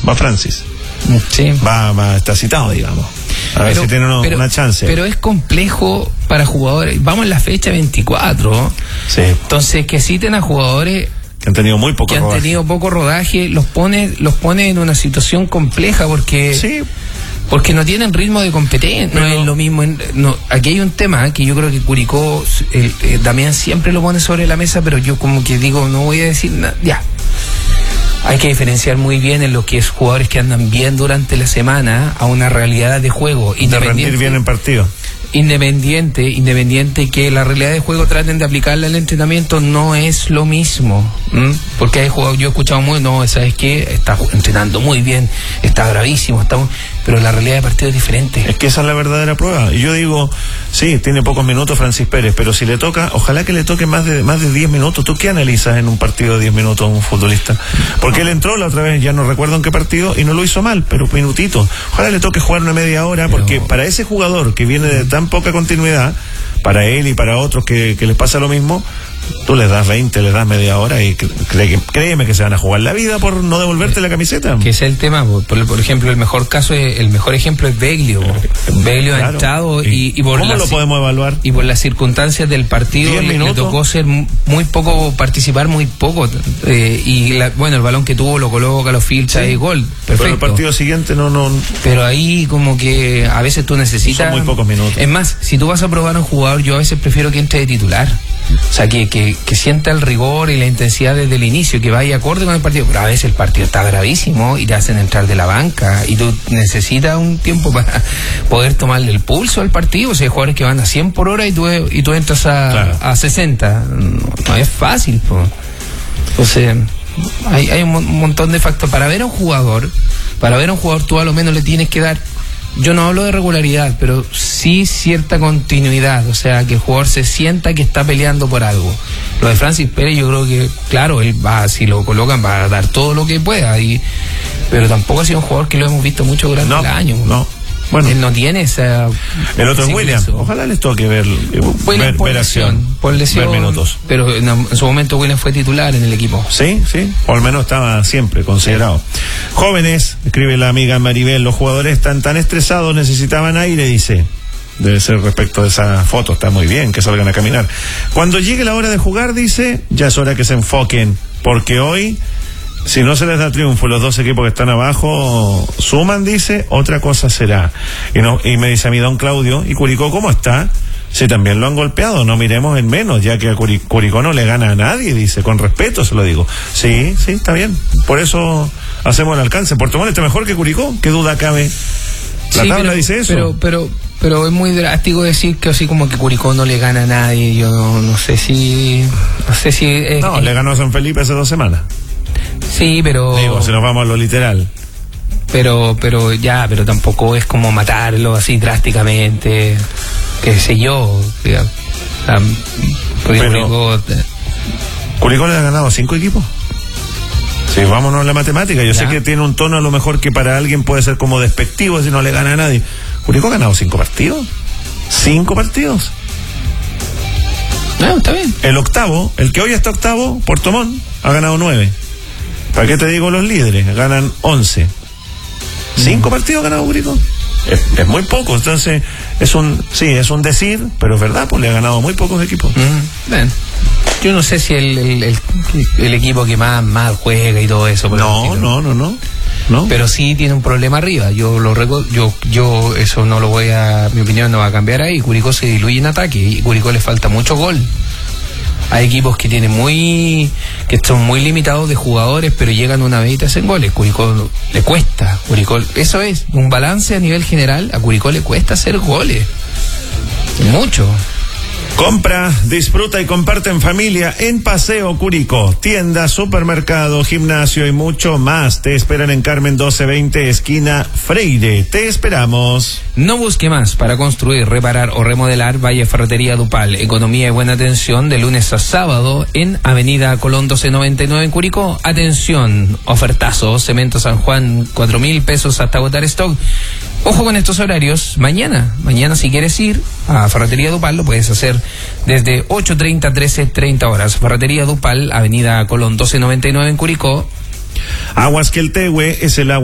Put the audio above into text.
Va Francis. Sí. Va, está citado, digamos. A ver si tiene una chance. Pero es complejo para jugadores. Vamos en la fecha 24. Sí. Entonces, que citen a jugadores que han tenido muy poco rodaje. Tenido poco rodaje, los pone en una situación compleja porque... Sí. Porque no tienen ritmo de competencia, no es lo mismo. Aquí hay un tema que yo creo que Curicó, Damián siempre lo pone sobre la mesa, pero yo como que digo, no voy a decir nada. Ya. Hay que diferenciar muy bien en lo que es jugadores que andan bien durante la semana a una realidad de juego. De rendir bien en partido. Independiente que la realidad de juego traten de aplicarla al entrenamiento, no es lo mismo. Porque hay jugadores, yo he escuchado ¿sabes qué? Está entrenando muy bien, está bravísimo, pero la realidad de partido es diferente. Es que esa es la verdadera prueba. Y yo digo, sí, tiene pocos minutos Francis Pérez, pero si le toca, ojalá que le toque más de 10 minutos. ¿Tú qué analizas en un partido de 10 minutos a un futbolista? Porque él entró la otra vez, ya no recuerdo en qué partido, y no lo hizo mal, pero minutito. Ojalá le toque jugar una media hora, porque para ese jugador que viene de tan poca continuidad, para él y para otros que les pasa lo mismo, tú les das 20, les das media hora y créeme que se van a jugar la vida por no devolverte la camiseta. Que es el tema, por ejemplo, el mejor ejemplo es Beglio. Beglio ha entrado y por ¿cómo lo podemos evaluar? Y por las circunstancias del partido le tocó ser muy poco, participar muy poco. El balón que tuvo lo coloca, lo filtra y gol. Perfecto. Pero el partido siguiente no. Pero ahí como que a veces tú necesitas... Son muy pocos minutos. Es más, si tú vas a probar a un jugador, yo a veces prefiero que entre de titular. O sea, que sienta el rigor y la intensidad desde el inicio, que vaya acorde con el partido. Pero a veces el partido está gravísimo y te hacen entrar de la banca y tú necesitas un tiempo para poder tomarle el pulso al partido. O sea, hay jugadores que van a 100 por hora y tú entras a 60. No es fácil, pues. Entonces, hay un montón de factores. Para ver a un jugador tú a lo menos le tienes que dar... Yo no hablo de regularidad, pero sí cierta continuidad, o sea, que el jugador se sienta que está peleando por algo. Lo de Francis Pérez, yo creo que, claro, él si lo colocan, va a dar todo lo que pueda, pero tampoco ha sido un jugador que lo hemos visto mucho durante el año. No. Bueno, él no tiene esa... El otro es William. Ojalá les toque ver acción, por lesión, ver minutos. Pero en su momento William fue titular en el equipo. Sí, o al menos estaba siempre considerado. Jóvenes, escribe la amiga Maribel, los jugadores están tan estresados, necesitaban aire, dice. Debe ser respecto de esa foto, está muy bien que salgan a caminar. Cuando llegue la hora de jugar, dice, ya es hora que se enfoquen, porque hoy... Si no se les da triunfo, los dos equipos que están abajo suman, dice, otra cosa será. Y me dice a mí don Claudio, ¿y Curicó cómo está? Si también lo han golpeado, no miremos en menos, ya que a Curicó no le gana a nadie, dice, con respeto se lo digo. Sí, está bien, por eso hacemos el alcance. Puerto Montt está mejor que Curicó, qué duda cabe. La tabla dice eso. Pero es muy drástico decir que así como que Curicó no le gana a nadie. Yo no sé si le ganó a San Felipe hace 2 semanas. Sí, pero... Digo, si nos vamos a lo literal. Pero tampoco es como matarlo así drásticamente, qué sé yo. Curicó le ha ganado a 5 equipos. Sí, vámonos a la matemática. Yo sé que tiene un tono a lo mejor que para alguien puede ser como despectivo si no le gana a nadie. Curicó ha ganado 5 partidos. 5 partidos. No, está bien. El que hoy está octavo, Puerto Montt, ha ganado 9. ¿Para qué te digo los líderes? Ganan 11. 5 partidos ha ganado Curicó. Es muy poco, entonces es un decir, pero es verdad, pues le ha ganado muy pocos equipos. Bien. Yo no sé si el equipo que más juega y todo eso. No. Pero sí tiene un problema arriba. Yo eso no lo voy a, mi opinión no va a cambiar ahí. Curicó se diluye en ataque y Curicó le falta mucho gol. Hay equipos que que son muy limitados de jugadores, pero llegan una vez y te hacen goles. Curicó le cuesta. Eso es un balance a nivel general. A Curicó le cuesta hacer goles. Mucho. Compra, disfruta y comparte en familia en Paseo Curicó. Tienda, supermercado, gimnasio y mucho más. Te esperan en Carmen 1220, esquina Freire. Te esperamos. No busque más para construir, reparar o remodelar. Vaya Ferretería Dupal. Economía y buena atención de lunes a sábado en Avenida Colón 1299 en Curicó. Atención, ofertazo, Cemento San Juan, 4.000 pesos hasta agotar stock. Ojo con estos horarios. Mañana si quieres ir a Ferretería Dupal, lo puedes hacer desde 8:30 a 13:30 horas. Ferretería Dupal, Avenida Colón 1299 en Curicó. Aguas que el Tehue es el agua